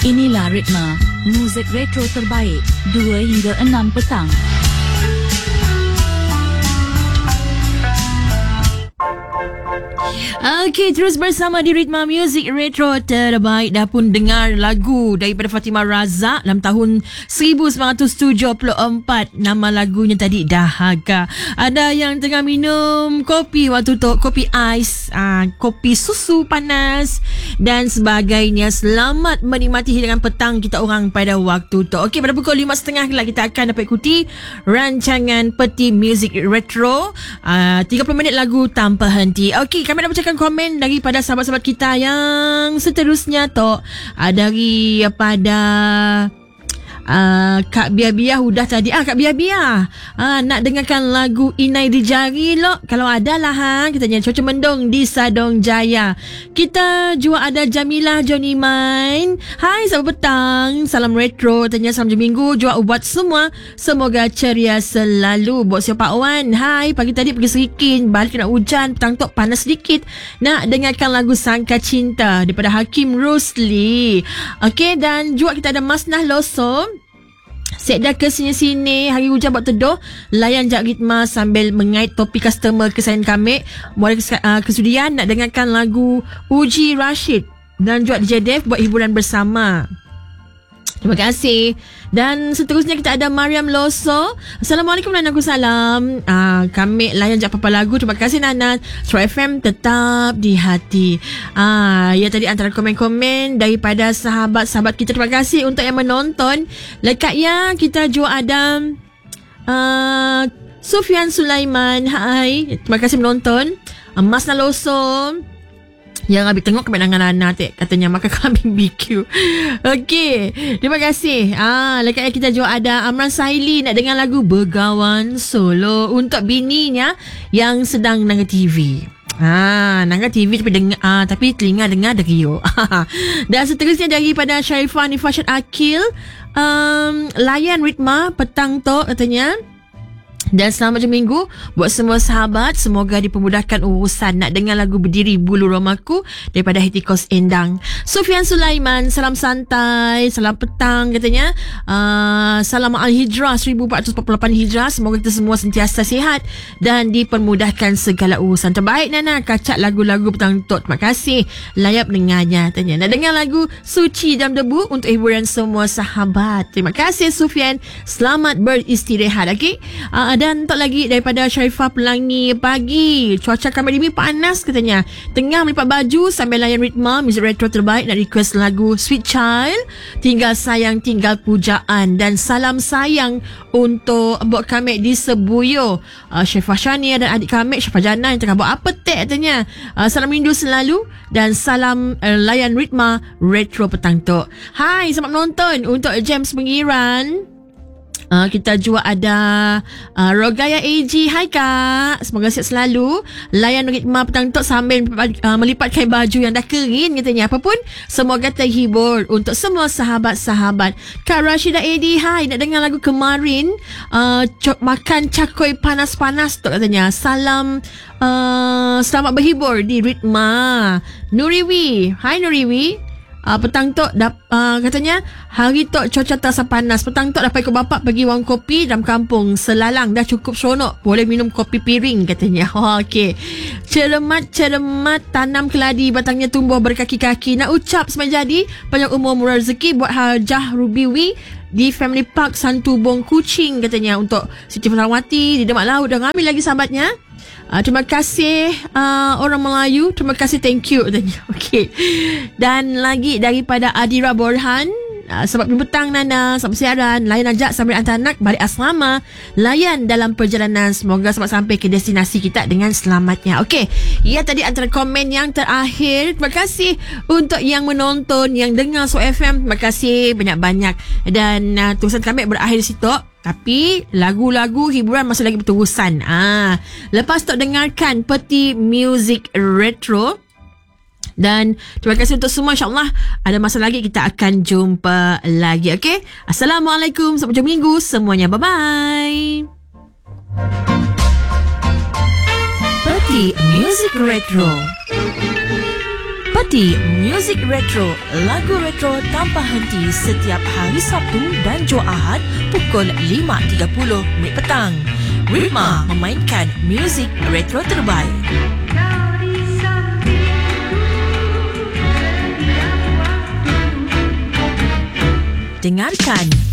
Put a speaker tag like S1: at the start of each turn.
S1: Inilah Ritma, muzik retro terbaik 2 hingga 6 petang.
S2: Okey, terus bersama di Ritma Music Retro terbaik. Dah pun dengar lagu daripada Fatimah Razak dalam tahun 1974. Nama lagunya tadi Dahaga. Ada yang tengah minum kopi waktu tu, kopi ais, kopi susu panas dan sebagainya. Selamat menikmati hidangan petang kita orang pada waktu tu. Okey, pada pukul 5.30 kelak kita akan dapat ikuti rancangan Peti Music Retro. 30 minit lagu tanpa henti. Okey, kami nak bacakan komen daripada sahabat-sahabat kita yang seterusnya tu. Daripada Kak Biah-Biah udah tadi. Kak Biah-Biah nak dengarkan lagu Inai di Jari lo. Kalau ada lah katanya cuaca mendung di Sadong Jaya. Kita juga ada Jamilah Johnny Main. Hai, selamat petang. Salam retro. Tanya salam je minggu juga buat semua. Semoga ceria selalu. Buat siapa Wan. Hai, pagi tadi pergi Serikin, balik nak hujan, petang tu panas sedikit. Nak dengarkan lagu Sangka Cinta daripada Hakim Rusli. Okey, dan juga kita ada Masnah Loso. Set dah ke sini-sini, hari hujan buat teduh, layan jak ritma sambil mengait topi customer kesayangan kami. Boleh kesudian nak dengarkan lagu Uji Rashid dan juga DJ Dev buat hiburan bersama. Terima kasih. Dan seterusnya kita ada Mariam Loso. Assalamualaikum Nana, aku salam. Kami layan jak apa lagu. Terima kasih Nana. Astro FM tetap di hati. Ya, tadi antara komen-komen daripada sahabat-sahabat kita. Terima kasih untuk yang menonton. Lekatnya kita juga ada Sufian Sulaiman. Hai, terima kasih menonton. Mas Naloso yang habis tengok kemenangan Nana katanya makan kambing BQ. Okey, terima kasih. Lekatnya kita juga ada Amran Saili nak dengar lagu Begawan Solo untuk bininya yang sedang nangga TV. Nangga TV tapi telinga dengar derio. Dan seterusnya daripada Sharifah Nifashat Akil, layan ritma petang tu katanya. Dan selamat je minggu buat semua sahabat. Semoga dipermudahkan urusan. Nak dengar lagu Berdiri Bulu Romaku daripada Hitikos Endang. Sufian Sulaiman, salam santai, salam petang katanya. Salam Al-Hijrah 1448 Hijrah. Semoga kita semua sentiasa sihat dan dipermudahkan segala urusan. Terbaik Nana, kacak lagu-lagu petang tu. Terima kasih, layap dengarnya katanya. Nak dengar lagu Suci Jam Debu untuk hiburan semua sahabat. Terima kasih Sufian, selamat beristirahat. Okay, dan tak lagi daripada Sharifah Pelangi Pagi. Cuaca kami ini panas katanya. Tengah melipat baju sambil layan ritma muzik retro terbaik. Nak request lagu Sweet Child, Tinggal Sayang Tinggal Pujaan. Dan salam sayang untuk buat kami di Sebuyo, Syafah Shania dan adik kami Syafah Jana yang tengah buat apa katanya. Salam rindu selalu dan salam layan ritma retro petang tu. Hai, selamat menonton untuk James Pengiran. Kita juga ada Rogaya AG. Hai Kak, semoga sihat selalu. Layan ritma petang tu sambil melipat kain baju yang dah kering katanya. Apapun, semoga terhibur untuk semua sahabat-sahabat. Kak Rashida Edi, hai, nak dengar lagu kemarin makan cakoi panas-panas tu katanya. Salam, selamat berhibur di ritma. Nuriwi, hai Nuriwi. Petang tu katanya hari tu cuaca terasa panas. Petang tu dapat ikut bapak pergi warung kopi dalam kampung Selalang. Dah cukup seronok, boleh minum kopi piring katanya. Okey, cermat tanam keladi, batangnya tumbuh berkaki-kaki. Nak ucap semakin jadi panjang umur murah rezeki buat Hajah Rubiwi di Family Park Santubong Kuching katanya. Untuk Siti Fatrawati di Demak Laut dan ramai lagi sahabatnya. Terima kasih orang Melayu. Terima kasih, thank you. Okay. Dan lagi daripada Adira Borhan, sebab petang Nana, sampai siaran, layan ajak sambil hantar anak balik asrama, layan dalam perjalanan. Semoga sampai ke destinasi kita dengan selamatnya. Okey, ya, tadi antara komen yang terakhir. Terima kasih untuk yang menonton, yang dengar So FM. Terima kasih banyak-banyak. Dan tulisan kami berakhir di situ. Tapi lagu-lagu hiburan masih lagi berterusan. Lepas tu dengarkan Peti Music Retro. Dan terima kasih untuk semua. InsyaAllah ada masa lagi kita akan jumpa lagi. Okay, Assalamualaikum, sampai jumpa minggu semuanya. Bye-bye. Peti Music Retro.
S3: Nikmati Music Retro, lagu retro tanpa henti setiap hari Sabtu dan Jumaat pukul 5.30 minit petang. Ritma memainkan muzik retro terbaik. Dengarkan